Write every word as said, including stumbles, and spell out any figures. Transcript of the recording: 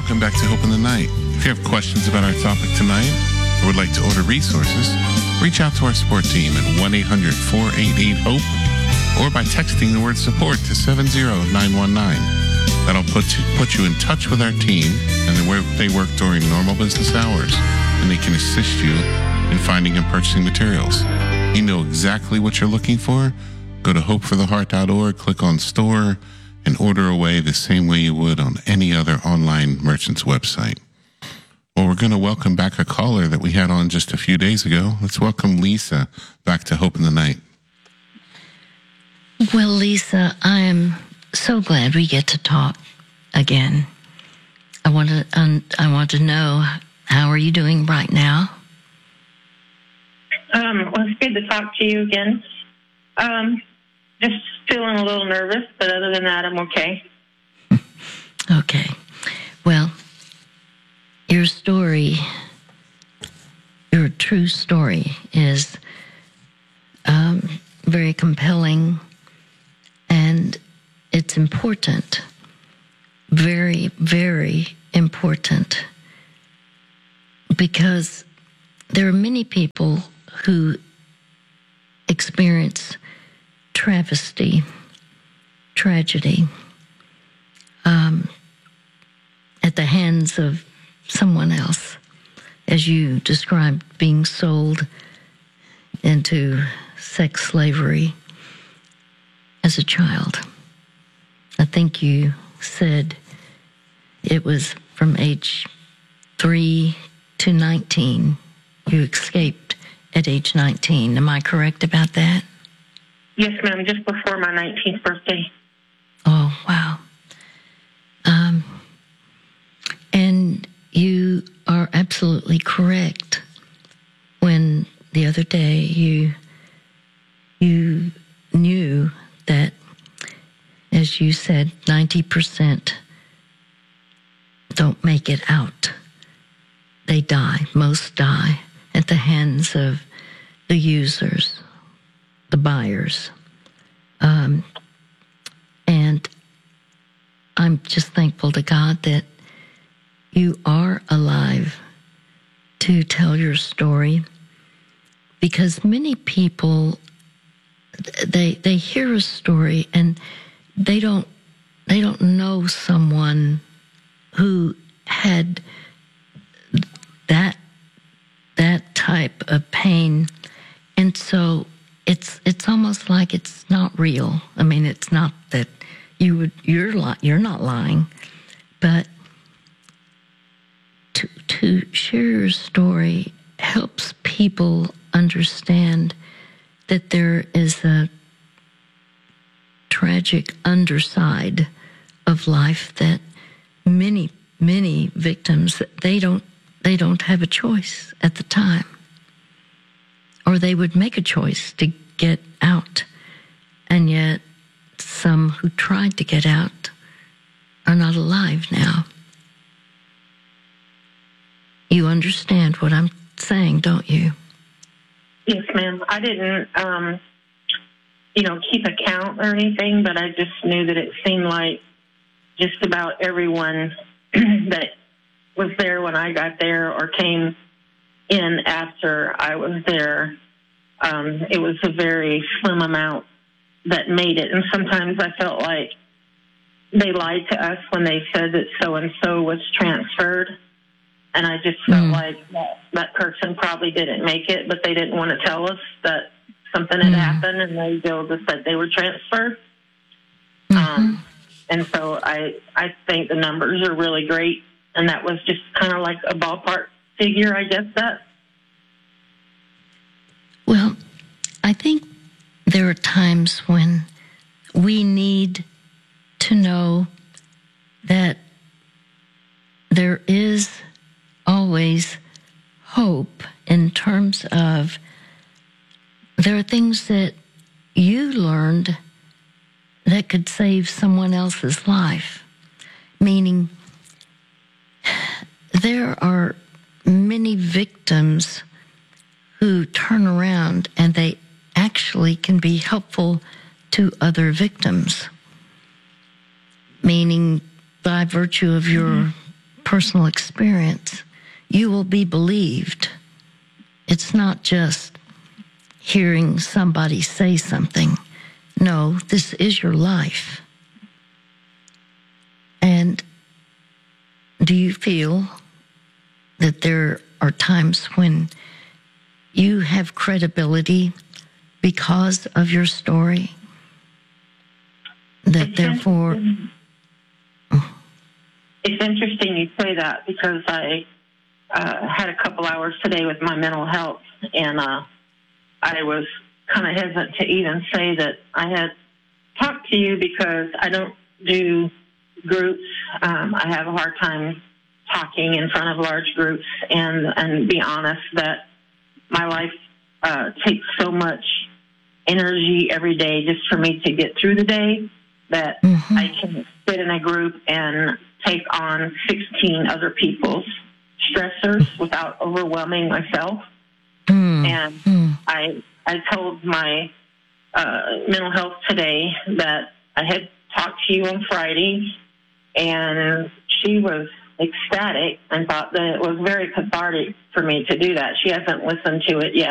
welcome back to Hope in the Night. If you have questions about our topic tonight or would like to order resources, reach out to our support team at one eight hundred four eight eight HOPE or by texting the word support to seven zero nine one nine. That'll put you, put you in touch with our team, and they work during normal business hours, and they can assist you in finding and purchasing materials. You know exactly what you're looking for. Go to hope for the heart dot org, click on store, and order away the same way you would on any other online merchant's website. Well, we're going to welcome back a caller that we had on just a few days ago. Let's welcome Lisa back to Hope in the Night. Well, Lisa, I am so glad we get to talk again. I want to, um, I want to know, how are you doing right now? Um, well, it's good to talk to you again. Um, just feeling a little nervous, but other than that, I'm okay. Okay. Well, your story, your true story is um, very compelling, and it's important, very, very important, because there are many people who experience travesty, tragedy, um, at the hands of someone else, as you described, being sold into sex slavery as a child. I think you said it was from age three to nineteen. You escaped at age nineteen. Am I correct about that? Yes, ma'am, just before my nineteenth birthday. Oh, wow. Um, and you are absolutely correct when the other day you you knew that, as you said, ninety percent don't make it out. They die, most die at the hands of the users, the buyers. Um, and I'm just thankful to God that you are alive to tell your story, because many people, they they hear a story and they don't they don't know someone who had that that type of pain, and so it's it's almost like it's not real. I mean, it's not that you would you're li- you're not lying, but to to share your story helps people understand that there is a tragic underside of life that many many victims, they don't they don't have a choice at the time, or they would make a choice to get out, and yet some who tried to get out are not alive now. You understand what I'm saying, don't you? Yes, ma'am. I didn't, um, you know, keep a count or anything, but I just knew that it seemed like just about everyone that was there when I got there or came in after I was there, um, it was a very slim amount that made it. And sometimes I felt like they lied to us when they said that so-and-so was transferred. And I just felt mm. like that, that person probably didn't make it, but they didn't want to tell us that something had mm. happened, and they just said they were transferred. Mm-hmm. Um, and so I, I think the numbers are really great. And that was just kind of like a ballpark figure, I guess that. Well, I think there are times when we need to know that there is always hope in terms of there are things that you learned that could save someone else's life, meaning there are many victims who turn around and they actually can be helpful to other victims, meaning by virtue of your mm-hmm. personal experience, you will be believed. It's not just hearing somebody say something. No, this is your life. And do you feel that there are times when you have credibility because of your story? That It's therefore... interesting. It's interesting you say that, because I uh, had a couple hours today with my mental health, and uh, I was kind of hesitant to even say that I had talked to you, because I don't do groups. Um, I have a hard time talking in front of large groups, and, and be honest that my life uh, takes so much energy every day just for me to get through the day that mm-hmm. I can sit in a group and take on sixteen other people's stressors without overwhelming myself. Mm. And mm. I I told my uh, mental health today that I had talked to you on Friday, and she was ecstatic and thought that it was very cathartic for me to do that. She hasn't listened to it yet.